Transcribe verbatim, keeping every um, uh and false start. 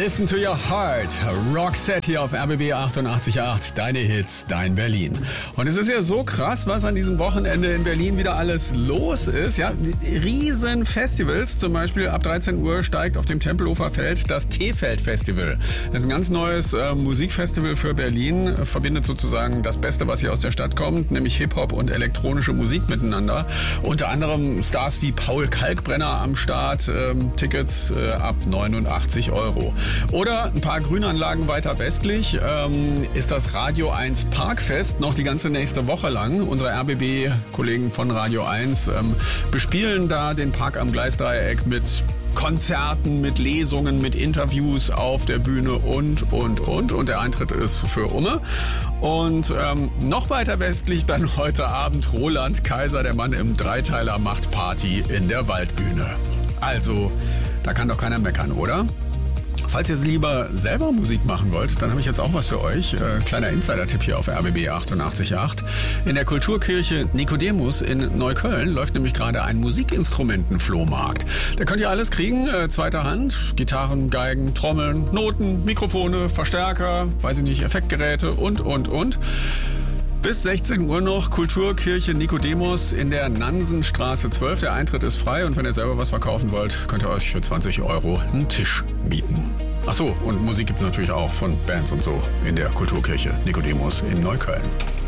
Listen to your heart. Roxette hier auf R B B achtundachtzig Komma acht. Deine Hits, dein Berlin. Und es ist ja so krass, was an diesem Wochenende in Berlin wieder alles los ist. Ja, riesen Festivals. Zum Beispiel ab dreizehn Uhr steigt auf dem Tempelhofer Feld das T-Feld-Festival. Das ist ein ganz neues äh, Musikfestival für Berlin. Verbindet sozusagen das Beste, was hier aus der Stadt kommt, nämlich Hip-Hop und elektronische Musik miteinander. Unter anderem Stars wie Paul Kalkbrenner am Start. Ähm, Tickets äh, ab neunundachtzig Euro. Oder ein paar Grünanlagen weiter westlich ähm, ist das Radio eins Parkfest noch die ganze nächste Woche lang. Unsere R B B-Kollegen von Radio eins ähm, bespielen da den Park am Gleisdreieck mit Konzerten, mit Lesungen, mit Interviews auf der Bühne und, und, und. Und der Eintritt ist für Umme. Und ähm, noch weiter westlich dann heute Abend Roland Kaiser, der Mann im Dreiteiler, macht Party in der Waldbühne. Also, da kann doch keiner meckern, oder? Falls ihr lieber selber Musik machen wollt, dann habe ich jetzt auch was für euch. Äh, kleiner Insider-Tipp hier auf R B B achtundachtzig Komma acht. In der Kulturkirche Nikodemus in Neukölln läuft nämlich gerade ein Musikinstrumenten-Flohmarkt. Da könnt ihr alles kriegen, äh, zweiter Hand. Gitarren, Geigen, Trommeln, Noten, Mikrofone, Verstärker, weiß ich nicht, Effektgeräte und, und, und. Bis sechzehn Uhr noch Kulturkirche Nikodemus in der Nansenstraße zwölf. Der Eintritt ist frei und wenn ihr selber was verkaufen wollt, könnt ihr euch für zwanzig Euro einen Tisch mieten. Ach so, und Musik gibt es natürlich auch von Bands und so in der Kulturkirche Nikodemus in Neukölln.